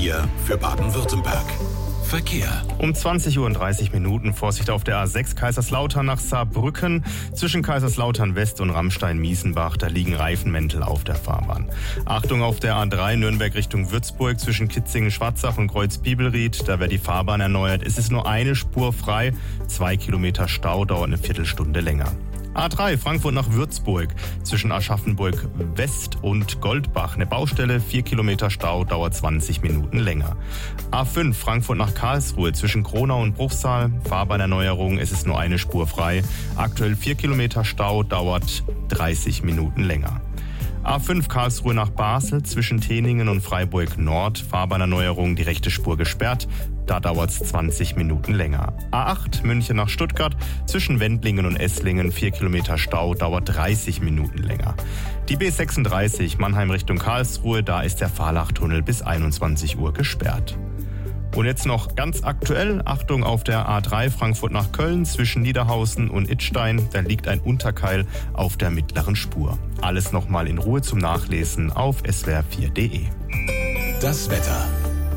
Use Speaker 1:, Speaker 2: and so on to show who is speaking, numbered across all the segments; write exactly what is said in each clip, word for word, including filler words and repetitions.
Speaker 1: vier für Baden-Württemberg. Verkehr.
Speaker 2: Um zwanzig Uhr und dreißig Minuten Vorsicht auf der A sechs Kaiserslautern nach Saarbrücken. Zwischen Kaiserslautern West und Ramstein-Miesenbach, da liegen Reifenmäntel auf der Fahrbahn. Achtung auf der A drei Nürnberg Richtung Würzburg zwischen Kitzingen-Schwarzach und Kreuz-Bibelried. Da wird die Fahrbahn erneuert. Es ist nur eine Spur frei. Zwei Kilometer Stau, dauert eine Viertelstunde länger. A drei Frankfurt nach Würzburg zwischen Aschaffenburg West und Goldbach. Eine Baustelle, vier Kilometer Stau, dauert zwanzig Minuten länger. A fünf Frankfurt nach Karlsruhe zwischen Kronau und Bruchsal. Fahrbahnerneuerung, es ist nur eine Spur frei. Aktuell vier Kilometer Stau, dauert dreißig Minuten länger. A fünf Karlsruhe nach Basel zwischen Teningen und Freiburg Nord. Fahrbahnerneuerung, die rechte Spur gesperrt. Da dauert es zwanzig Minuten länger. A acht München nach Stuttgart zwischen Wendlingen und Esslingen. vier Kilometer Stau, dauert dreißig Minuten länger. Die B sechsunddreißig Mannheim Richtung Karlsruhe. Da ist der Fahrlachtunnel bis einundzwanzig Uhr gesperrt. Und jetzt noch ganz aktuell, Achtung auf der A drei Frankfurt nach Köln zwischen Niederhausen und Idstein. Da liegt ein Unterkeil auf der mittleren Spur. Alles nochmal in Ruhe zum Nachlesen auf s w r vier punkt d e.
Speaker 1: Das Wetter.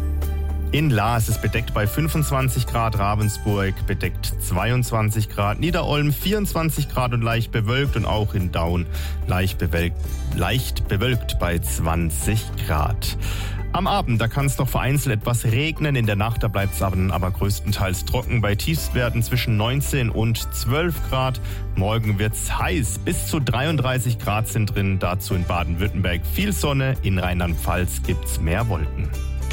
Speaker 2: In Lahr ist es bedeckt bei fünfundzwanzig Grad, Ravensburg bedeckt zweiundzwanzig Grad, Niederolm vierundzwanzig Grad und leicht bewölkt und auch in Daun leicht bewölkt, leicht bewölkt bei zwanzig Grad. Am Abend, da kann es noch vereinzelt etwas regnen. In der Nacht, da bleibt es aber, aber größtenteils trocken bei Tiefstwerten zwischen neunzehn und zwölf Grad. Morgen wird's heiß. Bis zu dreiunddreißig Grad sind drin. Dazu in Baden-Württemberg viel Sonne. In Rheinland-Pfalz gibt's mehr Wolken.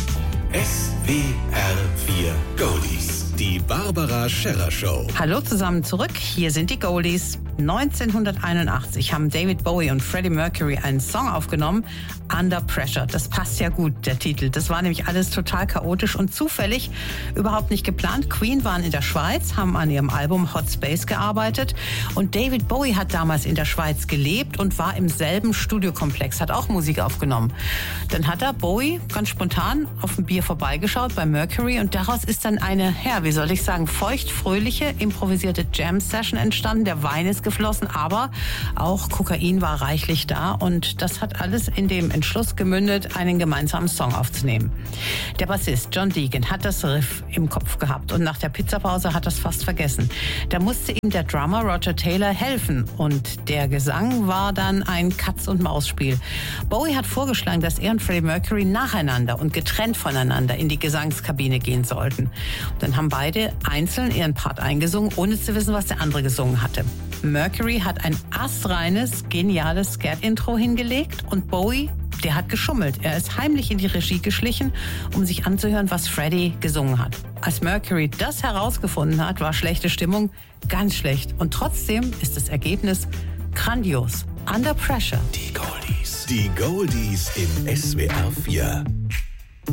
Speaker 1: S W R vier Goldies. Die Barbara Scherrer Show.
Speaker 3: Hallo zusammen zurück. Hier sind die Goldies. neunzehnhunderteinundachtzig haben David Bowie und Freddie Mercury einen Song aufgenommen, Under Pressure. Das passt ja gut, der Titel. Das war nämlich alles total chaotisch und zufällig, überhaupt nicht geplant. Queen waren in der Schweiz, haben an ihrem Album Hot Space gearbeitet und David Bowie hat damals in der Schweiz gelebt und war im selben Studiokomplex, hat auch Musik aufgenommen. Dann hat er Bowie ganz spontan auf ein Bier vorbeigeschaut bei Mercury und daraus ist dann eine, ja, wie soll ich sagen, feuchtfröhliche, improvisierte Jam-Session entstanden. Der Wein ist geflossen, aber auch Kokain war reichlich da und das hat alles in dem Entschluss gemündet, einen gemeinsamen Song aufzunehmen. Der Bassist John Deacon hat das Riff im Kopf gehabt und nach der Pizzapause hat das fast vergessen. Da musste ihm der Drummer Roger Taylor helfen und der Gesang war dann ein Katz-und-Maus-Spiel. Bowie hat vorgeschlagen, dass er und Freddie Mercury nacheinander und getrennt voneinander in die Gesangskabine gehen sollten. Dann haben beide einzeln ihren Part eingesungen, ohne zu wissen, was der andere gesungen hatte. Mercury hat ein astreines, geniales Scat-Intro hingelegt und Bowie, der hat geschummelt. Er ist heimlich in die Regie geschlichen, um sich anzuhören, was Freddie gesungen hat. Als Mercury das herausgefunden hat, war schlechte Stimmung ganz schlecht. Und trotzdem ist das Ergebnis grandios. Under Pressure.
Speaker 1: Die Goldies. Die Goldies im S W R vier.